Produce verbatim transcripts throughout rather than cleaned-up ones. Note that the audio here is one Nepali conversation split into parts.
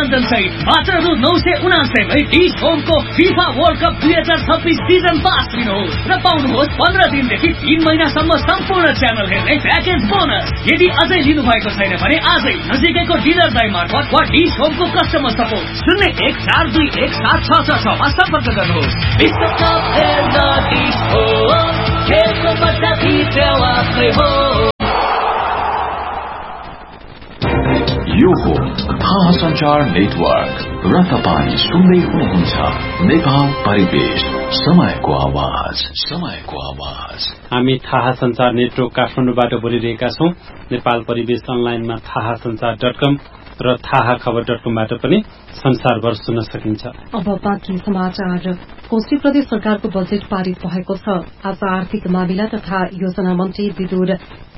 संयोजन सहित मात्र रु नौ सय उनासयमै डिश होमको फिफा वर्ल्ड कप दुई हजार छब्बिस सिजन पास लिनुहोस् र पाउनुहोस् पन्ध्र दिनदेखि तीन महिनासम्म सम्पूर्ण च्यानल हेर्ने प्याकेज बोनस। यदि अझै लिनु भएको छैन भने आजै नजिकैको डिलर दाइ मार्फत वा डिश होमको कस्टमर सपोर्ट शून्य एक चार दुई एक सात छ छ छमा सम्पर्क गर्नुहोस्। विश्वकप हेर्न डिश होम, खेलको मजा भित्र आफै हो। यो हो थाहा संचार नेटवर्क र तपाईं सुन्दै हुनुहुन्छ नेपाल परिवेश, समयको आवाज समयको आवाज। हामी थाहा संचार नेटवर्क काठमाडौँबाट बोलिरहेका छौं। नेपाल परिवेश अनलाइनमा थाहा संचार डट कम र थाहा खबर डट कमबाट पनि संसारभर सुन्न सकिन्छ। अब बाँकी समाचार। कोशी प्रदेश सरकारको बजेट पारित भएको छ। आज आर्थिक मामिला तथा योजना मन्त्री विदुर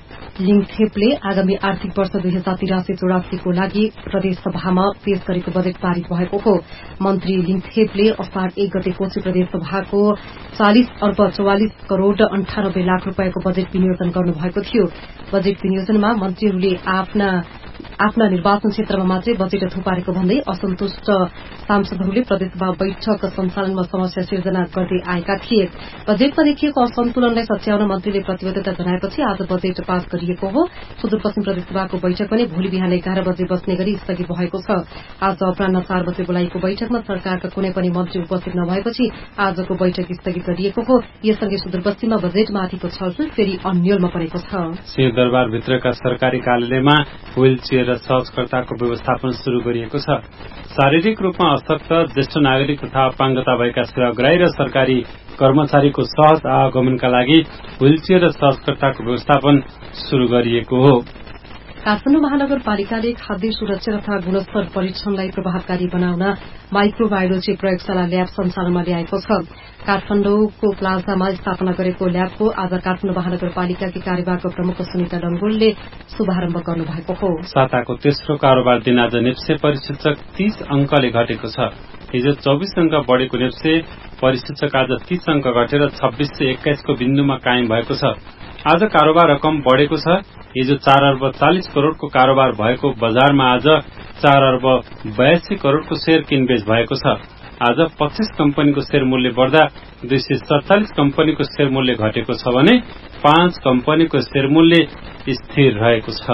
लिङथेपले आगामी आर्थिक वर्ष दुई हजार तिरासी चौरासीको लागि प्रदेश सभामा पेश गरेको बजेट पारित भएको हो। मन्त्री लिङथेपले असार एक गते कोशी प्रदेश सभाको चालिस अर्ब चौवालिस करोड़ अन्ठानब्बे लाख रूपियाँको बजेट विनियोजन गर्नुभएको थियो। बजेट विनियोजनमा मन्त्रीहरूले आफ्ना आफ्ना निर्वाचन क्षेत्रमा मात्रै बजेट थुपारेको भन्दै असन्तुष्ट सांसदहरूले प्रदेशसभा बैठक सञ्चालनमा समस्या सिर्जना गर्दै आएका थिए। बजेटमा देखिएको असन्तुलनलाई सच्याउन मन्त्रीले प्रतिबद्धता जनाएपछि आज बजेट पास गरिएको हो। सुदूरपश्चिम प्रदेशसभाको बैठक पनि भोलि बिहान एघार बजे बस्ने गरी स्थगित भएको छ। आज अपराह्न चार बजे बोलाइएको बैठकमा सरकारका कुनै पनि मन्त्री उपस्थित नभएपछि आजको बैठक स्थगित गरिएको हो। यससँगै सुदूरपश्चिममा बजेटमाथिको छलफल फेरि अन्यलमा परेको छ। सिंहदरबारभित्रका सरकारी कार्यालयमा व्हील चेयर र सहजकर्ताको व्यवस्थापन शुरू गरिएको छ। शारीरिक रूपमा अशक्त, ज्येष्ठ नागरिक तथा अपाङ्गता भएका सेवाग्राही र सरकारी कर्मचारीको सहज आवागमनका लागि व्हीलचेयर र सहजकर्ताको व्यवस्थापन शुरू गरिएको हो। काठमाडौँ महानगरपालिकाले खाद्य सुरक्षा तथा गुणस्तर परीक्षणलाई प्रभावकारी बनाउन माइक्रोबायोलोजी प्रयोगशाला ल्याब सञ्चालनमा ल्याएको छ। काठमाडौँको प्लाजामा स्थापना गरेको ल्याबको आज काठमाडौँ महानगरपालिकाकी कार्यवाहक प्रमुख सुनिता डंगोलले शुभारम्भ गर्नुभएको हो। साताको तेस्रो कारोबार दिन आज नेप्से परिसूचक तीस अंकले घटेको छ। हिजो चौबिस अंक बढ़ेको नेप्से परिसूचक आज तीस अंक घटेर छब्बीस सय एक्काइसको बिन्दुमा कायम भएको छ। आज कारोबार रकम बढ़ेको छ। हिजो चार अर्ब चालिस करोड़को कारोबार भएको बजारमा आज चार अर्ब बयासी करोड़को शेयर किनबेच भएको छ। आज पच्चीस कम्पनीको शेयर मूल्य बढ़दा दुई सय सड़चालिस कम्पनीको शेयर मूल्य घटेको छ भने पाँच कम्पनीको शेयर मूल्य स्थिर रहेको छ।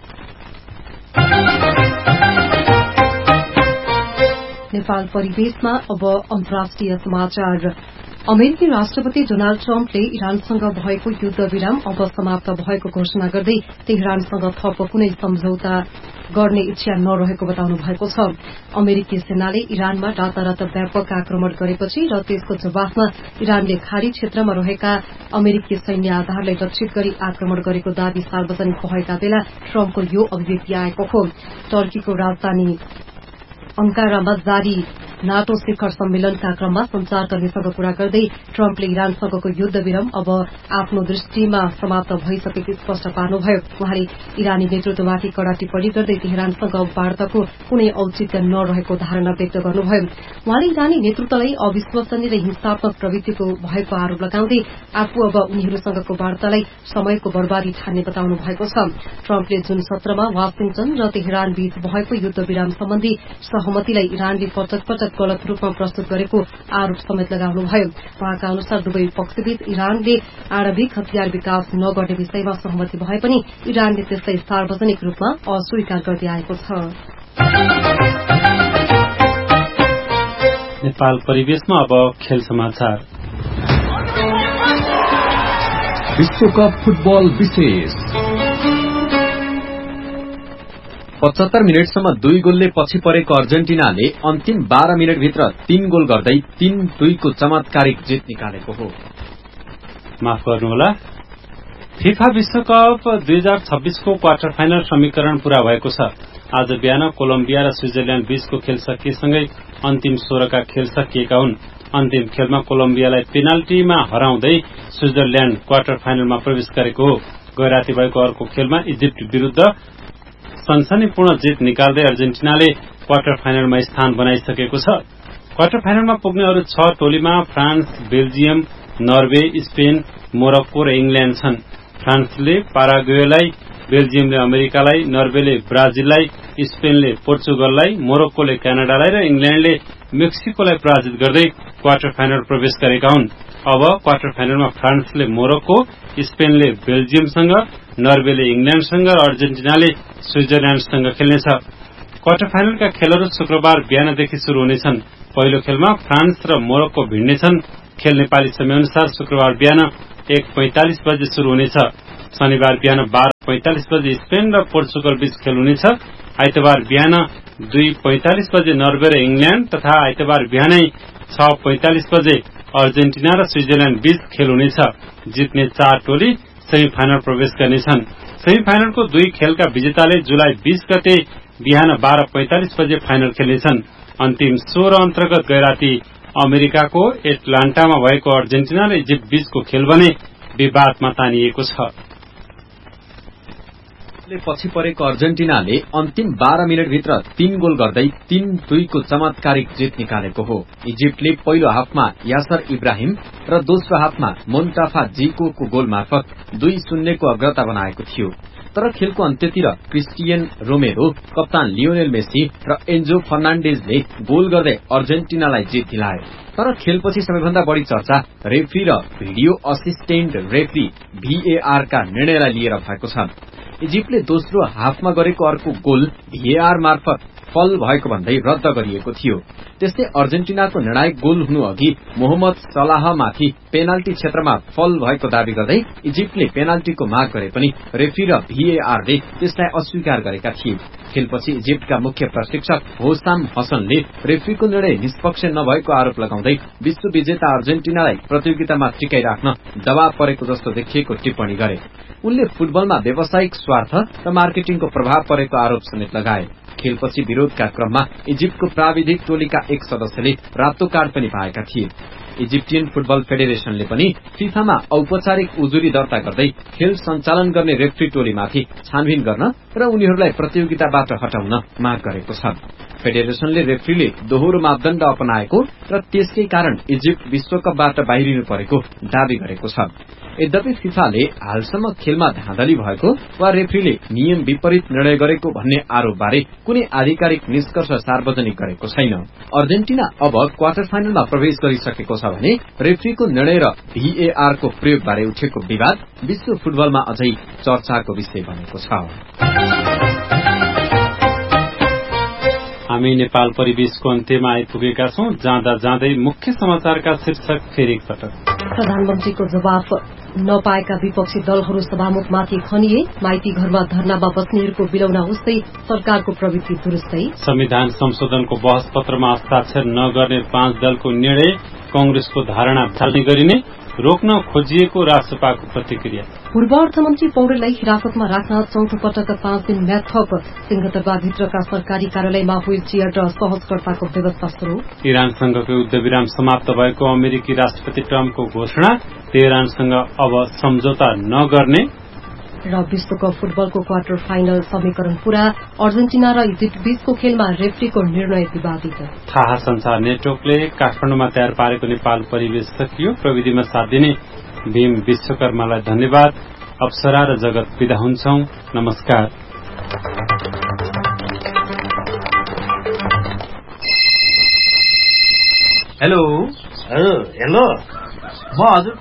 नेपाल परिवेशमा अब अन्तर्राष्ट्रिय समाचार। अमेरिकी राष्ट्रपति डोनाल्ड ट्रम्पले इरानसँग भएको युद्ध विराम अब समाप्त भएको घोषणा गर्दै तेहरानसँग थप कुनै सम्झौता गर्ने इच्छा नरहेको बताउनु भएको छ। अमेरिकी सेनाले इरानमा रातारात व्यापक आक्रमण गरेपछि र त्यसको जवाफमा इरानले खाड़ी क्षेत्रमा रहेका अमेरिकी सैन्य आधारलाई लक्षित गरी आक्रमण गरेको दावी सार्वजनिक भएका बेला ट्रम्पको यो अभिव्यक्ति आएको हो। टर्कीको राजधानी अंकारामा जारी नाटो शिखर सम्मेलनका क्रममा संचारकर्मीसँग कुरा गर्दै ट्रम्पले इरानसँगको युद्ध विराम अब आफ्नो दृष्टिमा समाप्त भइसकेको स्पष्ट पार्नुभयो। उहाँले इरानी नेतृत्वमाथि कड़ा टिप्पणी गर्दै तेहरानसँग वार्ताको कुनै औचित्य नरहेको धारणा व्यक्त गर्नुभयो। उहाँले इरानी नेतृत्वलाई अविश्वसनीय र हिंसात्मक प्रवृत्तिको भएको आरोप लगाउँदै आफू अब उनीहरूसँगको वार्तालाई समयको बर्बादी ठान्ने बताउनु भएको छ। ट्रम्पले जुन सत्रमा वाशिंटन र तेहरान बीच भएको युद्ध विराम सम्बन्धी सहमतिलाई इरानले पटक पटक गलत रूपमा प्रस्तुत गरेको आरोप समेत लगाउनुभयो। उहाँका अनुसार दुवै पक्षबीच इरानले आणविक हतियार विकास नगर्ने विषयमा सहमति भए पनि इरानले त्यसलाई सार्वजनिक रूपमा अस्वीकार गर्दै आएको छ। नेपाल परिवेशमा अब खेल समाचार। विश्वकप फुटबल विशेष। पचहत्तर मिनटसम्म दुई गोलले पछि परेको अर्जेन्टिनाले अन्तिम बाह्र मिनटभित्र तीन गोल गर्दै तीन दुईको चमत्कारिक जित निकालेको हो। माफ गर्नुहोला। फिफा विश्वकप दुई हजार छब्बीसको क्वार्टर फाइनल समीकरण पूरा भएको छ। आज बिहान कोलम्बिया र स्विजरल्याण्ड बीचको खेल सकिएसँगै अन्तिम सोह्रका खेल सकिएका हुन्। अन्तिम खेलमा कोलम्बियालाई पेनाल्टीमा हराउँदै स्विजरल्याण्ड क्वार्टर फाइनलमा प्रवेश गरेको हो। गए राति भएको अर्को खेलमा इजिप्ट विरूद्ध सनसनीपूर्ण जित निकाल्दै अर्जेन्टिनाले क्वार्टर फाइनलमा स्थान बनाइसकेको छ। क्वार्टर फाइनलमा पुग्ने अरू छ टोलीमा France, Belgium, Norway, Spain, Morocco र इंग्ल्याण्ड छन्। फ्रान्सले पाराग्वेलाई बेल्जियमले अमेरिकालाई, नर्वेले ब्राजिललाई, स्पेनले पोर्चुगललाई, मोरक्कोले क्यानाडालाई र इङ्ल्याण्डले मेक्सिकोलाई पराजित गर्दै क्वार्टर फाइनल प्रवेश गरेका हुन्। अब क्वार्टर फाइनलमा फ्रान्सले मोरक्को, स्पेनले बेल्जियमसँग, नर्वेले इङ्ल्याण्डसँग र अर्जेन्टिनाले स्विजरल्याण्डसँग खेल्नेछ। क्वार्टर फाइनलका खेलहरू शुक्रबार बिहानदेखि शुरू हुनेछन्। पहिलो खेलमा फ्रान्स र मोरक्को भिड्नेछन्। खेल नेपाली समयअनुसार शुक्रबार बिहान एक पैंतालिस बजे शुरू हुनेछ। शनिबार बिहान बाह्र पैंतालिस बजे स्पेन र पोर्चुगल बीच खेल हुनेछ। आइतबार बिहान दुई पैंतालिस बजे नर्वे र इङ्ल्याण्ड तथा आइतबार बिहानै छ पैंतालिस बजे अर्जेन्टिना र स्विजरल्याण्ड बीच खेल हुनेछ। जित्ने चार टोली सेमी फाइनल प्रवेश गर्नेछन्। सेमी फाइनलको दुई खेलका विजेताले जुलाई बीस गते बिहान बाह्र पैंतालिस बजे फाइनल खेल्नेछन्। अन्तिम सोह्र अन्तर्गत गैराती अमेरिकाको एटलान्टामा भएको अर्जेन्टिना र इजिप्ट बीचको खेल भने विवादमा तानिएको छ। पछि परेको अर्जेन्टिनाले अन्तिम बाह्र मिनटभित्र तीन गोल गर्दै तीन दुईको चमत्कारिक जित निकालेको हो। इजिप्टले पहिलो हाफमा यासर इब्राहिम र दोस्रो हाफमा मोन्टाफा जिकोको गोल मार्फत दुई शून्यको अग्रता बनाएको थियो। तर खेलको अन्त्यतिर क्रिस्टियन रोमेरो, कप्तान लियोनेल मेसी र एन्जो फर्नान्डेजले गोल गर्दै अर्जेन्टिनालाई जित दिलाए। तर खेलपछि सबैभन्दा बढी चर्चा रेफ्री र भिडियो असिस्टेन्ट रेफ्री भीएआर का निर्णयलाई लिएर भएको छ। इजिप्टले दोस्रो हाफमा गरेको अर्को गोल भीएआर मार्फत फल भएको भन्दै रद्द गरिएको थियो। त्यस्तै अर्जेन्टिनाको निर्णायक गोल हुनु अघि मोहम्मद सलाहमाथि पेनाल्टी क्षेत्रमा फल भएको दावी गर्दै इजिप्टले पेनाल्टीको माग गरे पनि रेफ्री र भीएआरले त्यसलाई अस्वीकार गरेका थिए। खेलपछि इजिप्टका मुख्य प्रशिक्षक होसाम हसनले रेफ्रीको निर्णय निष्पक्ष नभएको आरोप लगाउँदै विश्व विजेता अर्जेन्टिनालाई प्रतियोगितामा टिकाइ राख्न दबाव परेको जस्तो देखिएको टिप्पणी गरे। उनले फुटबलमा व्यावसायिक स्वार्थ र मार्केटिङको प्रभाव परेको आरोप समेत लगाए। खेलपछि विरोधका क्रममा इजिप्टको प्राविधिक टोलीका एक सदस्यले रातो कार्ड पनि पाएका थिए। इजिप्टियन फुटबल फेडरेशनले पनि फिफामा औपचारिक उजुरी दर्ता गर्दै खेल सञ्चालन गर्ने रेफ्री टोलीमाथि छानबिन गर्न र उनीहरूलाई प्रतियोगिताबाट हटाउन माग गरेको छ। फेडरेशनले रेफ्रीले दोहोरो मापदण्ड अपनाएको र त्यसकै कारण इजिप्ट विश्वकपबाट बाहिरिनु परेको दावी गरेको छ। यद्यपि फिफाले हालसम्म खेलमा धाँधली भएको वा रेफ्रीले नियम विपरीत निर्णय गरेको भन्ने आरोपबारे कुनै आधिकारिक निष्कर्ष सार्वजनिक गरेको छैन। अर्जेन्टिना अब क्वार्टर फाइनलमा प्रवेश गरिसकेको छ भने रेफ्रीको निर्णय र भीएआर को प्रयोगबारे उठेको विवाद विश्व फुटबलमा अझै चर्चाको विषय बनेको छ। हामी नेपाल परिवेशको अन्त्यमा आइपुगेका छौं। जाँदा जाँदै मुख्य समाचारका शीर्षक फेरि एकपटक। प्रधानमन्त्रीको जवाफ नपाएका विपक्षी दलहरू सभामुखमाथि खनिए। माइती घरमा धरनामा बस्नेहरूको बिलौना उस्तै सरकारको प्रवृत्ति दुरुस्तै। संविधान संशोधनको बहस पत्रमा हस्ताक्षर नगर्ने पाँच दलको निर्णय कंग्रेसको धारणा थाल्ने गरिने। रोक्न खोजिएको राष्ट्रपाको प्रतिक्रिया। पूर्व अर्थमन्त्री पौडेललाई हिरासतमा राख्न चौथो पटक पाँच दिन म्याद थप। सिंहदरबारभित्रका सरकारी कार्यालयमा व्हील चेयर र सहजकर्ताको व्यवस्था शुरू। इरानसँगको युद्धविराम समाप्त भएको अमेरिकी राष्ट्रपति ट्रम्पको घोषणा। तेहरानसँग अब सम्झौता नगर्ने। र विश्वकप फुटबलको क्वार्टर फाइनल समीकरण पूरा। अर्जेन्टिना र इजिप्ट बीचको खेलमा रेफ्रीको निर्णय विवादित। थाहा संसार नेटवर्कले काठमाडौँमा तयार पारेको नेपाल परिवेश सकियो। प्रविधिमा साथ दिने भीम विश्वकर्मालाई धन्यवाद। अप्सरा र जगत विदा हुन्छौं। नमस्कार। हेलो हेलो म हजुरको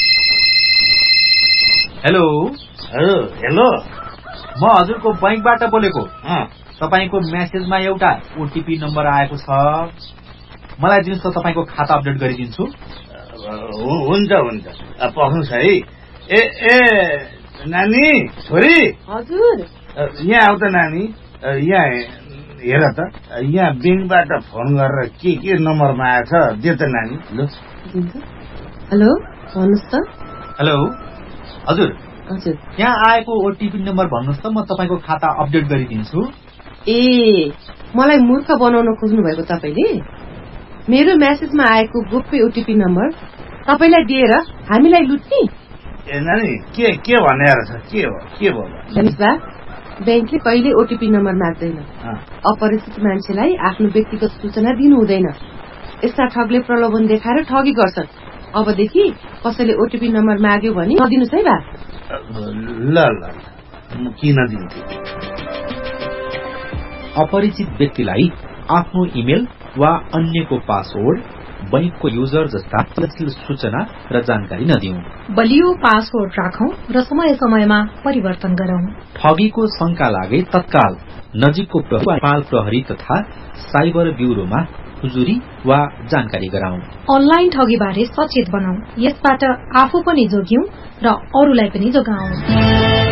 हेलो हेलो हेलो म हजुरको बैंकबाट बोलेको। तपाईको मेसेजमा एउटा ओटीपी नम्बर आएको छ। मलाई दिनुहोस् त, तपाईको खाता अपडेट गरिदिन्छु। हुन्छ हुन्छ पख्नुहोस् है। ए ए नानी छोरी, हजुर यहाँ आउ त नानी। यहाँ हेर त, यहाँ ब्याङ्कबाट फोन गरेर के के नम्बरमा आएछ दे त नानी। हेलो भन्नुहोस् त। हेलो हजुर हजुर यहाँ आएको ओटीपी नम्बर भन्नुहोस् त, म तपाईँको खाता अपडेट गरिदिन्छु। ए मलाई मूर्ख बनाउन खोज्नु भएको तपाईँले? मेरो मेसेजमा आएको गोप्य ओटीपी नम्बर तपाईँलाई दिएर हामीलाई लुट्ने? ए नानी के के भन्ने रहेछ? के हो के भयो? रमेश बा, ब्याङ्कले कहिले ओटीपी नम्बर माग्दैन। अपरिचित मान्छेलाई आफ्नो व्यक्तिगत सूचना दिनु हुँदैन। यस्ता ठगले प्रलोभन देखाएर ठगी गर्छन्। अबदेखि कसैले ओटीपी नम्बर माग्यो भने नदिनुहोस् है बा। ल ल किन दिन्थे। अपरिचित व्यक्तिलाई आफ्नो इमेल वा अन्यको पासवर्ड, बैंकको युजर जस्ता तथ्य सूचना र जानकारी नदिऊ। बलियो पासवर्ड राखौं र समय समयमा परिवर्तन गरौं। ठगीको शंका लागे तत्काल नजिकको नेपाल प्रहरी तथा साइबर ब्यूरोमा हुजुरी वा जानकारी गराउँ। अनलाइन ठगीबारे सचेत बनाऊ, यसबाट आफू पनि जोग्यौं र अरूलाई पनि जोगाऊ।